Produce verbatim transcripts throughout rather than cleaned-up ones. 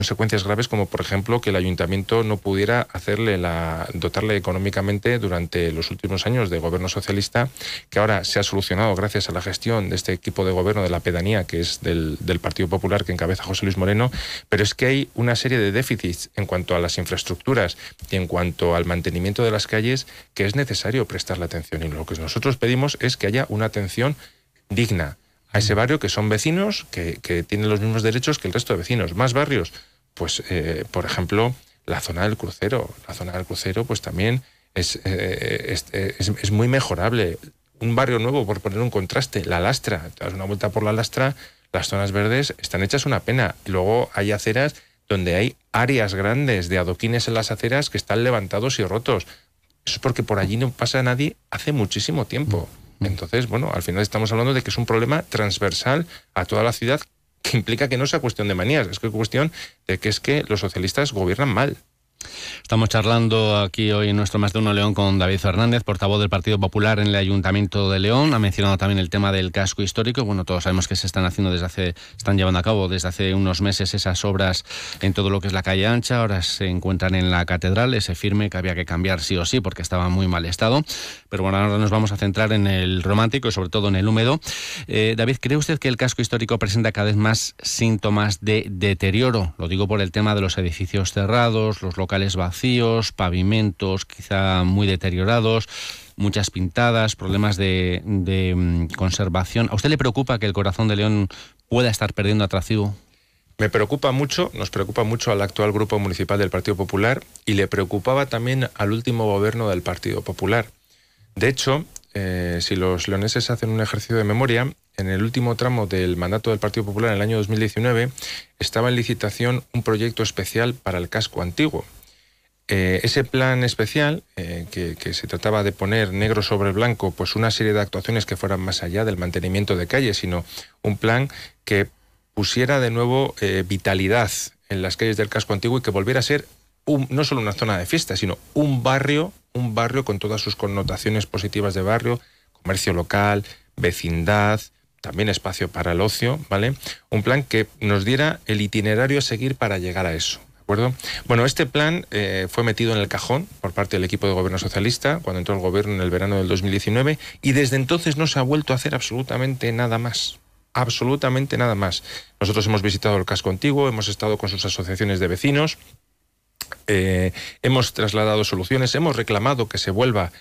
consecuencias graves, como por ejemplo que el ayuntamiento no pudiera hacerle la, dotarle económicamente durante los últimos años de gobierno socialista, que ahora se ha solucionado gracias a la gestión de este equipo de gobierno de la pedanía, que es del, del Partido Popular, que encabeza José Luis Moreno, pero es que hay una serie de déficits en cuanto a las infraestructuras y en cuanto al mantenimiento de las calles que es necesario prestarle atención, y lo que nosotros pedimos es que haya una atención digna a ese barrio, que son vecinos, que, que tienen los mismos derechos que el resto de vecinos. Más barrios, pues, eh, por ejemplo, la zona del Crucero. La zona del Crucero, pues también es, eh, es, es, es muy mejorable. Un barrio nuevo, por poner un contraste, La Lastra. Te das una vuelta por La Lastra, las zonas verdes están hechas una pena. Luego hay aceras donde hay áreas grandes de adoquines en las aceras que están levantados y rotos. Eso es porque por allí no pasa nadie hace muchísimo tiempo. Entonces, bueno, al final estamos hablando de que es un problema transversal a toda la ciudad, que implica que no sea cuestión de manías, es que es cuestión de que es que los socialistas gobiernan mal. Estamos charlando aquí hoy en nuestro Más de Uno León con David Fernández, portavoz del Partido Popular en el Ayuntamiento de León. Ha mencionado también el tema del casco histórico. Bueno, todos sabemos que se están haciendo desde hace, están llevando a cabo desde hace unos meses esas obras en todo lo que es la calle ancha. Ahora se encuentran en la catedral, ese firme que había que cambiar sí o sí porque estaba en muy mal estado. Pero bueno, ahora nos vamos a centrar en el romántico y sobre todo en el húmedo. Eh, David, ¿cree usted que el casco histórico presenta cada vez más síntomas de deterioro? Lo digo por el tema de los edificios cerrados, los locales vacíos, pavimentos quizá muy deteriorados, muchas pintadas, problemas de, de um, conservación. ¿A usted le preocupa que el Corazón de León pueda estar perdiendo atractivo? Me preocupa mucho, nos preocupa mucho al actual grupo municipal del Partido Popular, y le preocupaba también al último gobierno del Partido Popular. De hecho, eh, si los leoneses hacen un ejercicio de memoria, en el último tramo del mandato del Partido Popular en el año dos mil diecinueve estaba en licitación un proyecto especial para el casco antiguo. Eh, ese plan especial, eh, que, que se trataba de poner negro sobre blanco pues una serie de actuaciones que fueran más allá del mantenimiento de calles, sino un plan que pusiera de nuevo eh, vitalidad en las calles del casco antiguo y que volviera a ser un, no solo una zona de fiesta, sino un barrio, un barrio con todas sus connotaciones positivas de barrio, comercio local, vecindad, también espacio para el ocio, ¿vale? Un plan que nos diera el itinerario a seguir para llegar a eso. Bueno, este plan eh, fue metido en el cajón por parte del equipo de gobierno socialista cuando entró el gobierno en el verano del dos mil diecinueve, y desde entonces no se ha vuelto a hacer absolutamente nada más. Absolutamente nada más. Nosotros hemos visitado el casco antiguo, hemos estado con sus asociaciones de vecinos, eh, hemos trasladado soluciones, hemos reclamado que se vuelva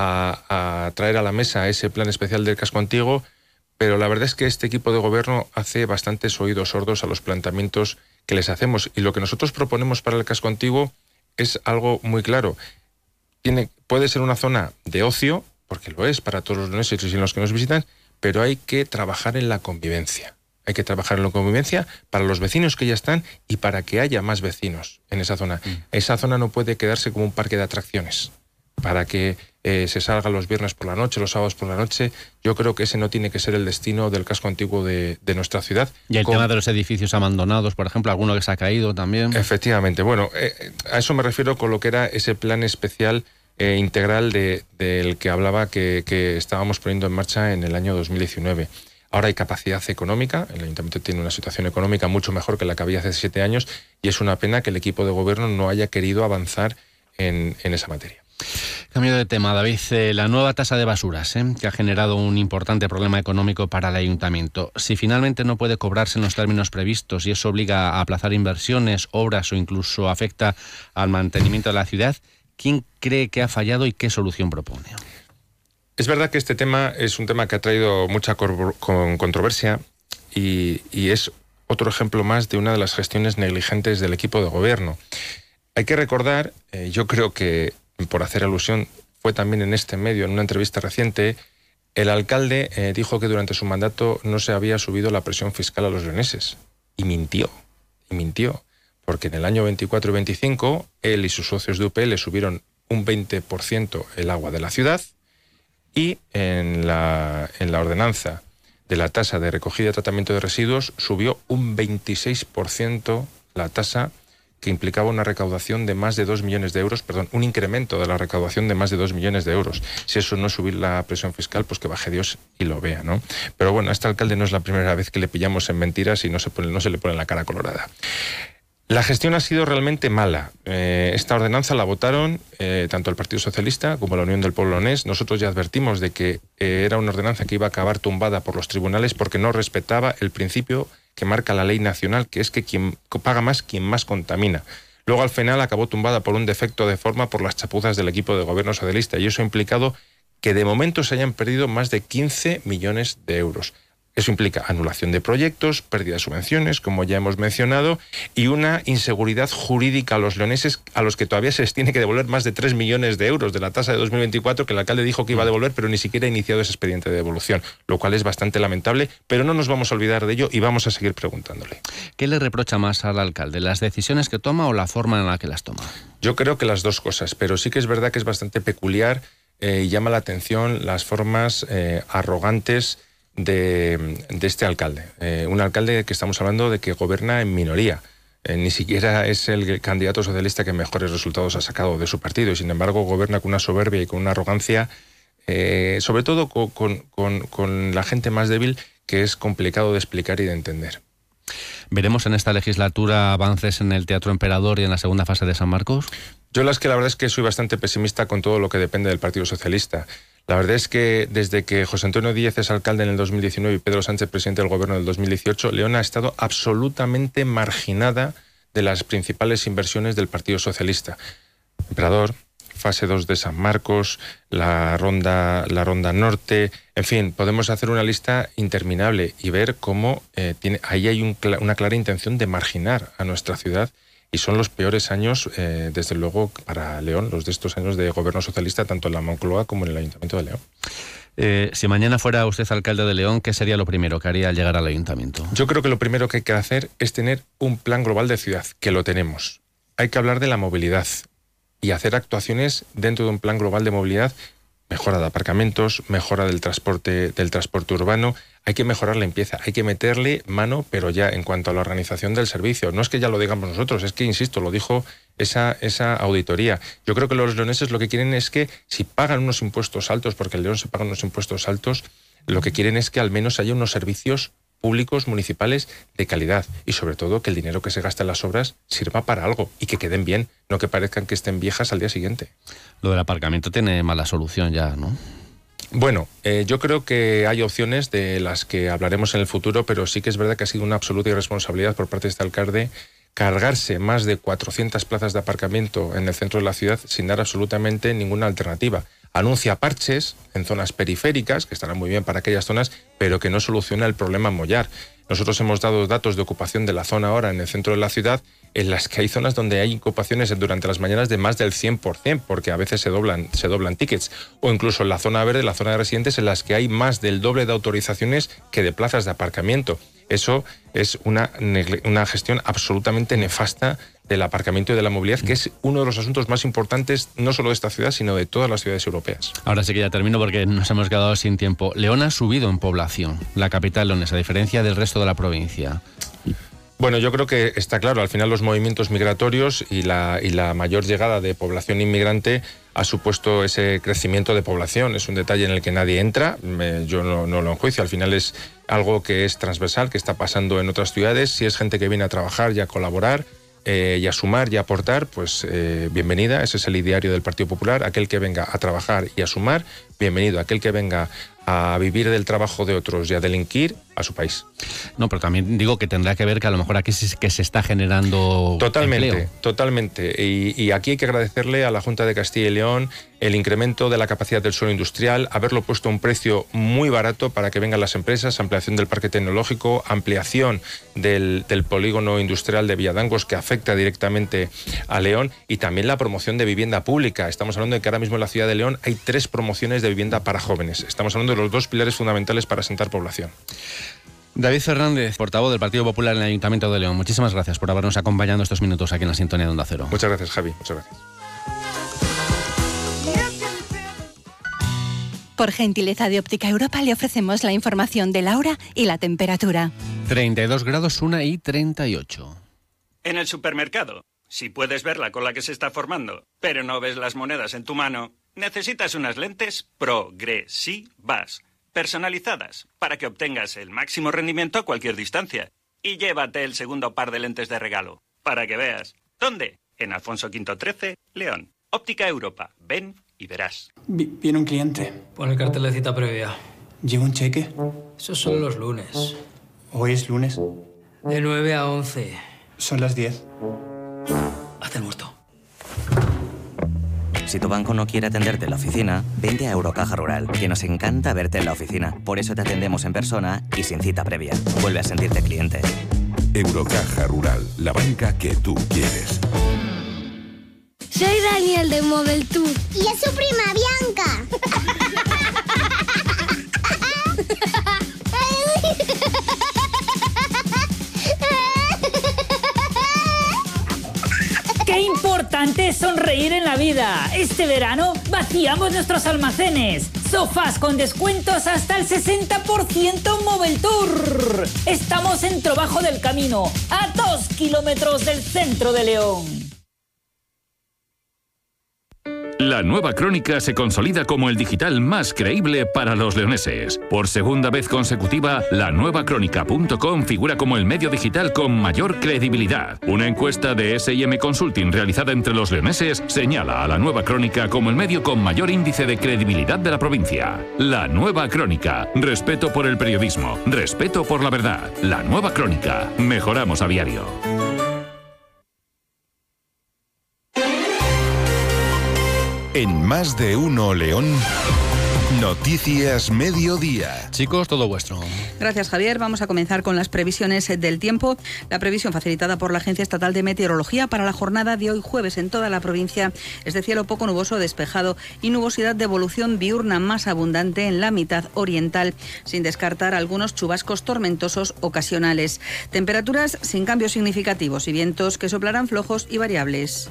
a, a traer a la mesa ese plan especial del casco antiguo, pero la verdad es que este equipo de gobierno hace bastantes oídos sordos a los planteamientos que les hacemos, y lo que nosotros proponemos para el casco antiguo es algo muy claro. Tiene, puede ser una zona de ocio, porque lo es para todos los leoneses y los que nos visitan, pero hay que trabajar en la convivencia. Hay que trabajar en la convivencia para los vecinos que ya están y para que haya más vecinos en esa zona. Mm. Esa zona no puede quedarse como un parque de atracciones para que eh, se salga los viernes por la noche, los sábados por la noche. Yo creo que ese no tiene que ser el destino del casco antiguo de, de nuestra ciudad. Y el Con... tema de los edificios abandonados, por ejemplo, alguno que se ha caído también. Efectivamente, bueno, eh, a eso me refiero con lo que era ese plan especial eh, integral de, del que hablaba que, que estábamos poniendo en marcha en el año dos mil diecinueve. Ahora hay capacidad económica, el ayuntamiento tiene una situación económica mucho mejor que la que había hace siete años, y es una pena que el equipo de gobierno no haya querido avanzar en, en esa materia. Cambio de tema, David. Eh, la nueva tasa de basuras, eh, que ha generado un importante problema económico para el ayuntamiento. Si finalmente no puede cobrarse en los términos previstos y eso obliga a aplazar inversiones, obras o incluso afecta al mantenimiento de la ciudad, ¿quién cree que ha fallado y qué solución propone? Es verdad que este tema es un tema que ha traído mucha cor- con controversia y, y es otro ejemplo más de una de las gestiones negligentes del equipo de gobierno. Hay que recordar, eh, yo creo que por hacer alusión, fue también en este medio, en una entrevista reciente, el alcalde eh, dijo que durante su mandato no se había subido la presión fiscal a los leoneses. Y mintió, y mintió, porque en el año veinticuatro y veinticinco, él y sus socios de U P L subieron un veinte por ciento el agua de la ciudad, y en la, en la ordenanza de la tasa de recogida y tratamiento de residuos subió un veintiséis por ciento la tasa, que implicaba una recaudación de más de dos millones de euros, perdón, un incremento de la recaudación de más de dos millones de euros. Si eso no es subir la presión fiscal, pues que baje Dios y lo vea, ¿no? Pero bueno, a este alcalde no es la primera vez que le pillamos en mentiras y no se, pone, no se le pone la cara colorada. La gestión ha sido realmente mala. Eh, esta ordenanza la votaron eh, tanto el Partido Socialista como la Unión del Pueblo Leonés. Nosotros ya advertimos de que eh, era una ordenanza que iba a acabar tumbada por los tribunales porque no respetaba el principio que marca la ley nacional, que es que quien paga más, quien más contamina. Luego al final acabó tumbada por un defecto de forma por las chapuzas del equipo de gobierno socialista, y eso ha implicado que de momento se hayan perdido más de quince millones de euros. Eso implica anulación de proyectos, pérdida de subvenciones, como ya hemos mencionado, y una inseguridad jurídica a los leoneses, a los que todavía se les tiene que devolver más de tres millones de euros de la tasa de dos mil veinticuatro, que el alcalde dijo que iba a devolver, pero ni siquiera ha iniciado ese expediente de devolución, lo cual es bastante lamentable, pero no nos vamos a olvidar de ello y vamos a seguir preguntándole. ¿Qué le reprocha más al alcalde, las decisiones que toma o la forma en la que las toma? Yo creo que las dos cosas, pero sí que es verdad que es bastante peculiar eh, y llama la atención las formas eh, arrogantes De, de este alcalde. Eh, un alcalde que estamos hablando de que gobierna en minoría. Eh, ni siquiera es el candidato socialista que mejores resultados ha sacado de su partido, y sin embargo gobierna con una soberbia y con una arrogancia, eh, sobre todo con, con, con, con la gente más débil, que es complicado de explicar y de entender. ¿Veremos en esta legislatura avances en el Teatro Emperador y en la segunda fase de San Marcos? Yo la, es que la verdad es que soy bastante pesimista con todo lo que depende del Partido Socialista. La verdad es que desde que José Antonio Díez es alcalde en el dos mil diecinueve y Pedro Sánchez presidente del gobierno del dos mil dieciocho, León ha estado absolutamente marginada de las principales inversiones del Partido Socialista. Emperador, fase dos de San Marcos, la ronda, la ronda norte, en fin, podemos hacer una lista interminable y ver cómo eh, tiene, ahí hay un, una clara intención de marginar a nuestra ciudad. Y son los peores años, eh, desde luego, para León, los de estos años de gobierno socialista, tanto en la Moncloa como en el Ayuntamiento de León. Eh, si mañana fuera usted alcalde de León, ¿qué sería lo primero que haría al llegar al Ayuntamiento? Yo creo que lo primero que hay que hacer es tener un plan global de ciudad, que lo tenemos. Hay que hablar de la movilidad y hacer actuaciones dentro de un plan global de movilidad, mejora de aparcamientos, mejora del transporte, del transporte urbano. Hay que mejorar la limpieza, hay que meterle mano, pero ya en cuanto a la organización del servicio. No es que ya lo digamos nosotros, es que, insisto, lo dijo esa, esa auditoría. Yo creo que los leoneses lo que quieren es que, si pagan unos impuestos altos, porque en León se pagan unos impuestos altos, lo que quieren es que al menos haya unos servicios públicos municipales de calidad, y sobre todo que el dinero que se gasta en las obras sirva para algo y que queden bien, no que parezcan que estén viejas al día siguiente. Lo del aparcamiento tiene mala solución ya, ¿no? Bueno, eh, yo creo que hay opciones de las que hablaremos en el futuro, pero sí que es verdad que ha sido una absoluta irresponsabilidad por parte de este alcalde cargarse más de cuatrocientas plazas de aparcamiento en el centro de la ciudad sin dar absolutamente ninguna alternativa. Anuncia parches en zonas periféricas, que estarán muy bien para aquellas zonas, pero que no soluciona el problema en Mollar. Nosotros hemos dado datos de ocupación de la zona ahora en el centro de la ciudad, en las que hay zonas donde hay ocupaciones durante las mañanas de más del cien por ciento, porque a veces se doblan, se doblan tickets, o incluso en la zona verde, la zona de residentes, en las que hay más del doble de autorizaciones que de plazas de aparcamiento. Eso es una, una gestión absolutamente nefasta del aparcamiento y de la movilidad, que es uno de los asuntos más importantes, no solo de esta ciudad, sino de todas las ciudades europeas. Ahora sí que ya termino porque nos hemos quedado sin tiempo. León ha subido en población, la capital leonesa, a diferencia del resto de la provincia. Bueno, yo creo que está claro, al final los movimientos migratorios y la, y la mayor llegada de población inmigrante ha supuesto ese crecimiento de población. Es un detalle en el que nadie entra, me, yo no, no lo enjuicio, al final es algo que es transversal, que está pasando en otras ciudades. Si es gente que viene a trabajar y a colaborar eh, y a sumar y a aportar, pues eh, bienvenida, ese es el ideario del Partido Popular. Aquel que venga a trabajar y a sumar, bienvenido. Aquel que venga a vivir del trabajo de otros y a delinquir, a su país. No, pero también digo que tendrá que ver que a lo mejor aquí sí que se está generando Totalmente, empleo. Totalmente. Y, y aquí hay que agradecerle a la Junta de Castilla y León el incremento de la capacidad del suelo industrial, haberlo puesto a un precio muy barato para que vengan las empresas, ampliación del parque tecnológico, ampliación del, del polígono industrial de Villadangos, que afecta directamente a León, y también la promoción de vivienda pública. Estamos hablando de que ahora mismo en la ciudad de León hay tres promociones de vivienda para jóvenes. Estamos hablando de los dos pilares fundamentales para asentar población. David Fernández, portavoz del Partido Popular en el Ayuntamiento de León, muchísimas gracias por habernos acompañado estos minutos aquí en la sintonía de Onda Cero. Muchas gracias, Javi. Muchas gracias. Por gentileza de Óptica Europa le ofrecemos la información de la hora y la temperatura. treinta y dos grados, una y treinta y ocho. En el supermercado, si puedes ver la cola que se está formando, pero no ves las monedas en tu mano, necesitas unas lentes progresivas, personalizadas, para que obtengas el máximo rendimiento a cualquier distancia. Y llévate el segundo par de lentes de regalo. Para que veas. ¿Dónde? En Alfonso Quinto trece, León. Óptica Europa. Ven y verás. Vi- viene un cliente. Pon el cartel de cita previa. ¿Lleva un cheque? Esos son los lunes. Hoy es lunes. De nueve a once. Son las diez. Haz el muerto. Si tu banco no quiere atenderte en la oficina, vente a Eurocaja Rural, que nos encanta verte en la oficina. Por eso te atendemos en persona y sin cita previa. Vuelve a sentirte cliente. Eurocaja Rural, la banca que tú quieres. Soy Daniel de Mobile Tour. Y es su prima Bianca. ¡Qué importante es sonreír en la vida! Este verano vaciamos nuestros almacenes. Sofás con descuentos hasta el sesenta por ciento en Mobile Tour. Estamos en Trobajo del Camino, a dos kilómetros del centro de León. La Nueva Crónica se consolida como el digital más creíble para los leoneses. Por segunda vez consecutiva, la nueva crónica punto com figura como el medio digital con mayor credibilidad. Una encuesta de S and M Consulting realizada entre los leoneses señala a la Nueva Crónica como el medio con mayor índice de credibilidad de la provincia. La Nueva Crónica. Respeto por el periodismo. Respeto por la verdad. La Nueva Crónica. Mejoramos a diario. En Más de Uno León, Noticias Mediodía. Chicos, todo vuestro. Gracias, Javier. Vamos a comenzar con las previsiones del tiempo. La previsión facilitada por la Agencia Estatal de Meteorología para la jornada de hoy jueves en toda la provincia es de cielo poco nuboso despejado y nubosidad de evolución diurna más abundante en la mitad oriental, sin descartar algunos chubascos tormentosos ocasionales. Temperaturas sin cambios significativos y vientos que soplarán flojos y variables.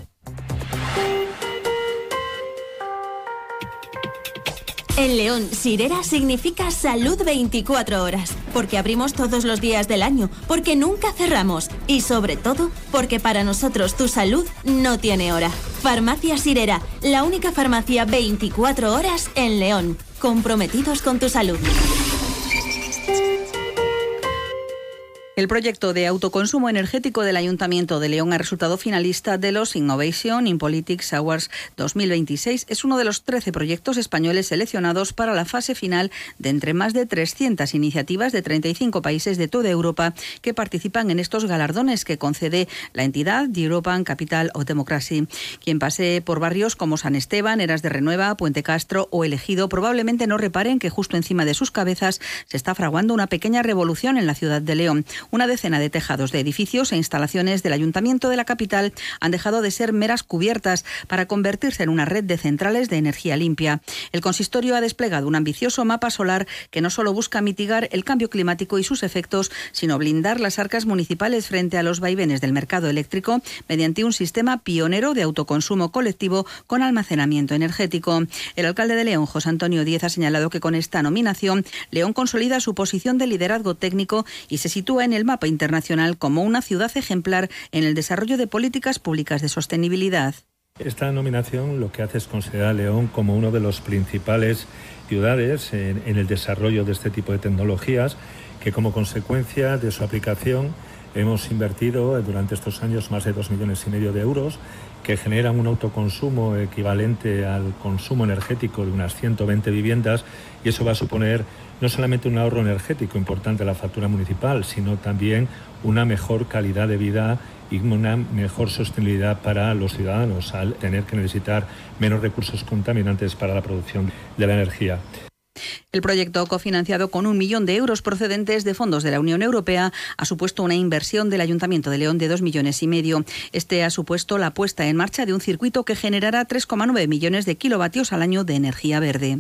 En León, Sirera significa salud veinticuatro horas, porque abrimos todos los días del año, porque nunca cerramos y sobre todo porque para nosotros tu salud no tiene hora. Farmacia Sirera, la única farmacia veinticuatro horas en León, comprometidos con tu salud. El proyecto de autoconsumo energético del Ayuntamiento de León ha resultado finalista de los Innovation in Politics Awards dos mil veintiséis. Es uno de los trece proyectos españoles seleccionados para la fase final de entre más de trescientas iniciativas de treinta y cinco países de toda Europa que participan en estos galardones que concede la entidad The European Capital of Democracy. Quien pase por barrios como San Esteban, Eras de Renueva, Puente Castro o El Ejido probablemente no reparen que justo encima de sus cabezas se está fraguando una pequeña revolución en la ciudad de León. Una decena de tejados de edificios e instalaciones del Ayuntamiento de la capital han dejado de ser meras cubiertas para convertirse en una red de centrales de energía limpia. El consistorio ha desplegado un ambicioso mapa solar que no solo busca mitigar el cambio climático y sus efectos, sino blindar las arcas municipales frente a los vaivenes del mercado eléctrico mediante un sistema pionero de autoconsumo colectivo con almacenamiento energético. El alcalde de León, José Antonio Díez, ha señalado que con esta nominación León consolida su posición de liderazgo técnico y se sitúa en el mapa internacional como una ciudad ejemplar en el desarrollo de políticas públicas de sostenibilidad. Esta nominación lo que hace es considerar a León como uno de los principales ciudades en, en el desarrollo de este tipo de tecnologías, que como consecuencia de su aplicación hemos invertido durante estos años más de dos millones y medio de euros, que generan un autoconsumo equivalente al consumo energético de unas ciento veinte viviendas, y eso va a suponer no solamente un ahorro energético importante a la factura municipal, sino también una mejor calidad de vida y una mejor sostenibilidad para los ciudadanos al tener que necesitar menos recursos contaminantes para la producción de la energía. El proyecto, cofinanciado con un millón de euros procedentes de fondos de la Unión Europea, ha supuesto una inversión del Ayuntamiento de León de dos millones y medio. Este ha supuesto la puesta en marcha de un circuito que generará tres coma nueve millones de kilovatios al año de energía verde.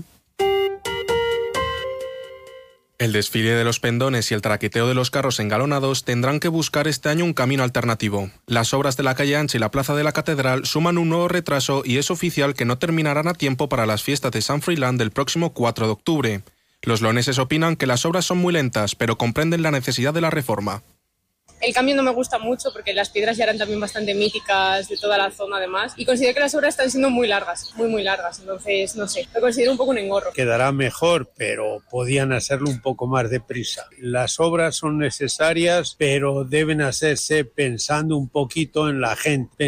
El desfile de los pendones y el traqueteo de los carros engalonados tendrán que buscar este año un camino alternativo. Las obras de la calle Ancha y la plaza de la Catedral suman un nuevo retraso y es oficial que no terminarán a tiempo para las fiestas de San Froilán del próximo cuatro de octubre. Los leoneses opinan que las obras son muy lentas, pero comprenden la necesidad de la reforma. El cambio no me gusta mucho porque las piedras ya eran también bastante míticas de toda la zona además y considero que las obras están siendo muy largas, muy muy largas, entonces no sé, lo considero un poco un engorro. Quedará mejor, pero podían hacerlo un poco más deprisa. Las obras son necesarias, pero deben hacerse pensando un poquito en la gente.